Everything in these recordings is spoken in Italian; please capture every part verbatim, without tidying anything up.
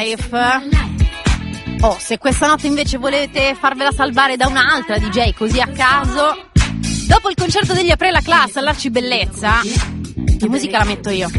Oh, se questa notte invece volete farvela salvare da un'altra D J così a caso, dopo il concerto degli Aprella Class all'Arcibellezza, la musica la metto io.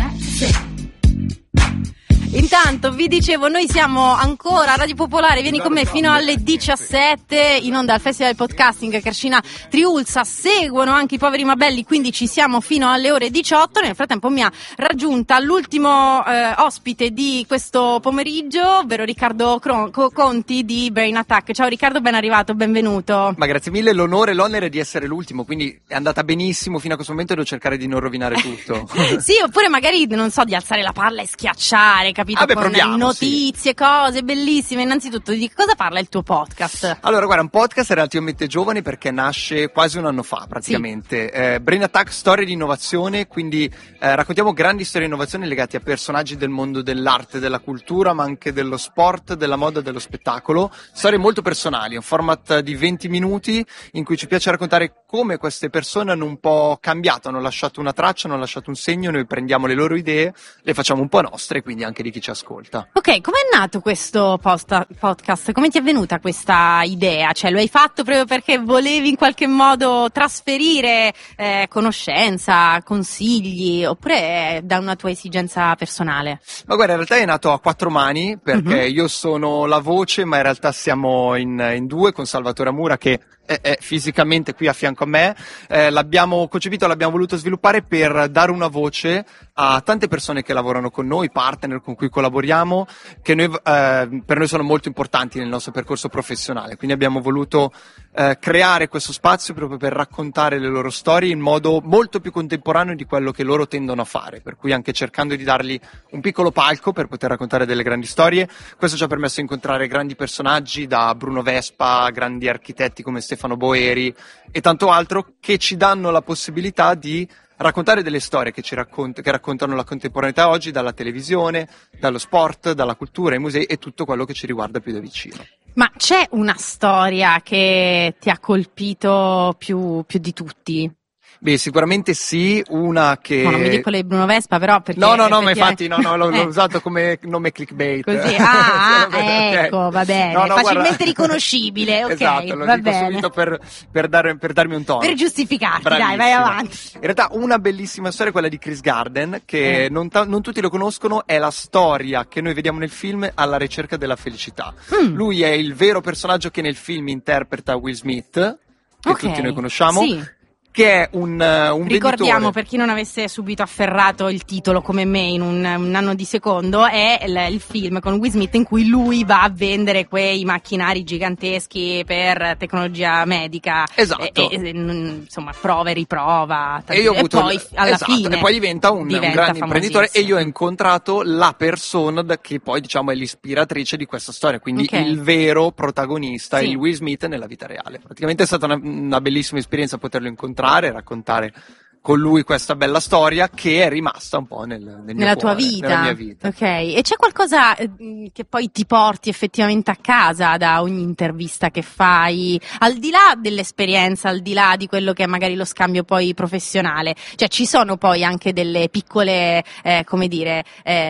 Intanto vi dicevo, noi siamo ancora a Radio Popolare, vieni con me fino alle diciassette in onda al Festival del Podcasting Cascina Triulza, seguono anche i Poveri ma Belli, quindi ci siamo fino alle ore diciotto. Nel frattempo mi ha raggiunta l'ultimo eh, ospite di questo pomeriggio, ovvero Riccardo Cron- Conti di Brain Attack. Ciao Riccardo, ben arrivato, benvenuto. Ma grazie mille, l'onore e l'onere di essere l'ultimo, quindi è andata benissimo fino a questo momento, devo cercare di non rovinare tutto. Sì, oppure magari, non so, di alzare la palla e schiacciare, capito? Ah beh, con proviamo, notizie, sì. Cose bellissime. Innanzitutto, di che cosa parla il tuo podcast? Allora, guarda, un podcast relativamente giovane perché nasce quasi un anno fa, praticamente. Sì. Eh, Brain Attack, storie di innovazione, quindi eh, raccontiamo grandi storie di innovazione legate a personaggi del mondo dell'arte, della cultura, ma anche dello sport, della moda e dello spettacolo. Storie molto personali, un format di venti minuti in cui ci piace raccontare come queste persone hanno un po' cambiato, hanno lasciato una traccia, hanno lasciato un segno, noi prendiamo le loro idee, le facciamo un po' nostre, quindi anche di chi ci ascolta. Ok, com'è nato questo post- podcast? Come ti è venuta questa idea? Cioè, lo hai fatto proprio perché volevi in qualche modo trasferire eh, conoscenza, consigli, oppure da una tua esigenza personale? Ma guarda, in realtà è nato a quattro mani, perché uh-huh. io sono la voce, ma in realtà siamo in, in due con Salvatore Amura, che è, è fisicamente qui a fianco a me. Eh, l'abbiamo concepito, l'abbiamo voluto sviluppare per dare una voce a tante persone che lavorano con noi, partner con cui collaboriamo, che noi, eh, per noi sono molto importanti nel nostro percorso professionale. Quindi abbiamo voluto eh, creare questo spazio proprio per raccontare le loro storie in modo molto più contemporaneo di quello che loro tendono a fare, per cui anche cercando di dargli un piccolo palco per poter raccontare delle grandi storie. Questo ci ha permesso di incontrare grandi personaggi, da Bruno Vespa, grandi architetti come Stefano Boeri e tanto altro, che ci danno la possibilità di raccontare delle storie che ci raccont- che raccontano la contemporaneità oggi, dalla televisione, dallo sport, dalla cultura, ai musei e tutto quello che ci riguarda più da vicino. Ma c'è una storia che ti ha colpito più, più di tutti? Beh, sicuramente sì, una che... No, non mi dico le Bruno Vespa, però perché... No, no, no, ma infatti no, no, l'ho, l'ho usato come nome clickbait. Così, ah, okay. Ecco, va bene, no, no, facilmente guarda... riconoscibile, ok, esatto, lo va dico bene. subito per, per, dare, per darmi un tono. Per giustificarti, Bravissima. Dai, vai avanti. In realtà una bellissima storia è quella di Chris Garden, che eh. non, ta- non tutti lo conoscono, è la storia che noi vediamo nel film Alla ricerca della felicità. Mm. Lui è il vero personaggio che nel film interpreta Will Smith, che okay. tutti noi conosciamo. Sì. Che è un, un ricordiamo venditore. Per chi non avesse subito afferrato il titolo come me in un, un anno di secondo, è il, il film con Will Smith in cui lui va a vendere quei macchinari giganteschi per tecnologia medica. Esatto. E, e, insomma, prova e riprova e, io ho avuto e poi il, alla esatto, fine e poi diventa un, diventa un grande imprenditore, e io ho incontrato la persona che poi diciamo è l'ispiratrice di questa storia, quindi okay. il vero protagonista, sì. il Will Smith nella vita reale. Praticamente è stata una, una bellissima esperienza poterlo incontrare, raccontare con lui questa bella storia che è rimasta un po' nel, nel nella mio tua cuore, vita. nella mia vita. Ok, e c'è qualcosa eh, che poi ti porti effettivamente a casa da ogni intervista che fai, al di là dell'esperienza, al di là di quello che è magari lo scambio poi professionale? Cioè ci sono poi anche delle piccole, eh, come dire,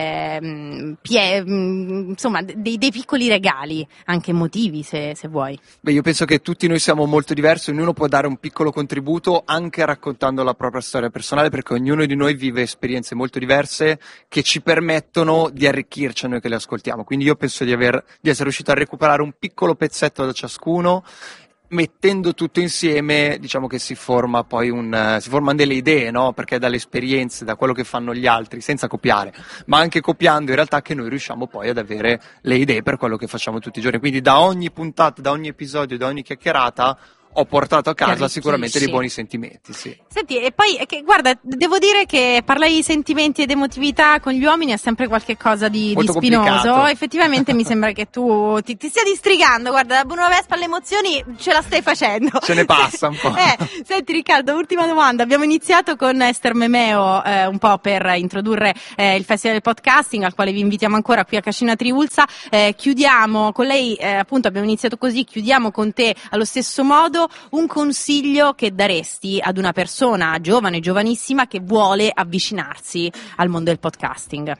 eh, pie, insomma dei, dei piccoli regali, anche emotivi se, se vuoi. Beh, io penso che tutti noi siamo molto diversi, ognuno può dare un piccolo contributo anche raccontando la propria storia personale, perché ognuno di noi vive esperienze molto diverse che ci permettono di arricchirci a noi che le ascoltiamo. Quindi io penso di aver di essere riuscito a recuperare un piccolo pezzetto da ciascuno, mettendo tutto insieme, diciamo che si forma poi un si formano delle idee, no? Perché dalle esperienze, da quello che fanno gli altri, senza copiare, ma anche copiando in realtà, che noi riusciamo poi ad avere le idee per quello che facciamo tutti i giorni. Quindi da ogni puntata, da ogni episodio, da ogni chiacchierata ho portato a casa sicuramente dei buoni sentimenti, sì. Senti, e poi, che, guarda, devo dire che parlare di sentimenti ed emotività con gli uomini è sempre qualche cosa di, di spinoso. Complicato. Effettivamente mi sembra che tu ti, ti stia distrigando, guarda, da Bruno Vespa alle emozioni ce la stai facendo. Ce ne passa un po'. eh, senti Riccardo, ultima domanda. Abbiamo iniziato con Esther Memeo eh, un po' per introdurre eh, il Festival del Podcasting, al quale vi invitiamo ancora qui a Cascina Triulza. Eh, chiudiamo con lei, eh, appunto abbiamo iniziato così, chiudiamo con te allo stesso modo. Un consiglio che daresti ad una persona giovane, giovanissima, che vuole avvicinarsi al mondo del podcasting?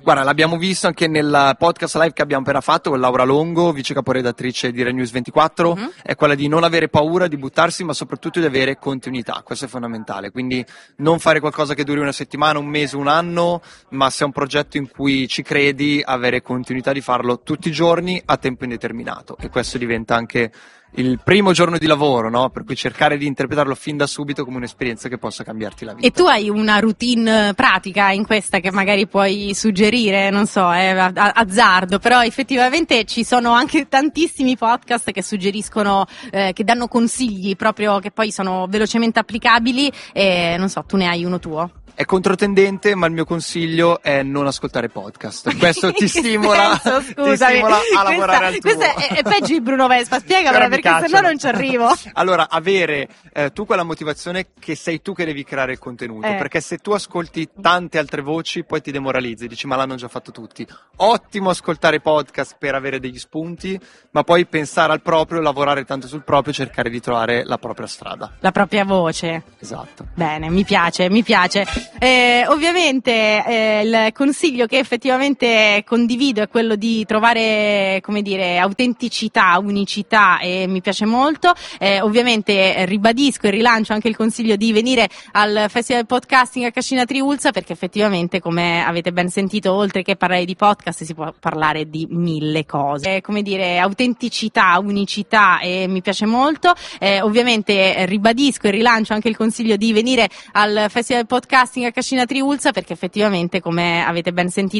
Guarda, l'abbiamo visto anche nel podcast live che abbiamo appena fatto con Laura Longo, vice caporedattrice di Rai News ventiquattro, mm-hmm. è quella di non avere paura di buttarsi, ma soprattutto di avere continuità, questo è fondamentale, quindi non fare qualcosa che duri una settimana, un mese, un anno, ma se è un progetto in cui ci credi, avere continuità di farlo tutti i giorni a tempo indeterminato, e questo diventa anche il primo giorno di lavoro, no? Per cui cercare di interpretarlo fin da subito come un'esperienza che possa cambiarti la vita. E tu hai una routine pratica in questa che magari puoi suggerire, non so, è a- a- azzardo, però effettivamente ci sono anche tantissimi podcast che suggeriscono, eh, che danno consigli proprio che poi sono velocemente applicabili, e non so, tu ne hai uno tuo? È controtendente, ma il mio consiglio è non ascoltare podcast. Questo ti stimola, senso, ti stimola a lavorare al tuo. Questo è, è peggio di Bruno Vespa, spiegamela perché sennò non ci arrivo. Allora, avere eh, tu quella motivazione che sei tu che devi creare il contenuto, eh. perché se tu ascolti tante altre voci poi ti demoralizzi, dici ma l'hanno già fatto tutti. Ottimo ascoltare podcast per avere degli spunti, ma poi pensare al proprio, lavorare tanto sul proprio, cercare di trovare la propria strada. La propria voce. Esatto. Bene, mi piace, mi piace. Eh, ovviamente eh, il consiglio che effettivamente condivido è quello di trovare, come dire, autenticità, unicità, e mi piace molto. Eh, ovviamente eh, ribadisco e rilancio anche il consiglio di venire al Festival Podcasting a Cascina Triulza, perché effettivamente, come avete ben sentito, oltre che parlare di podcast si può parlare di mille cose. Eh, come dire, autenticità, unicità, e mi piace molto. Eh, ovviamente eh, ribadisco e rilancio anche il consiglio di venire al Festival Podcasting a Cascina Triulza, perché effettivamente, come avete ben sentito,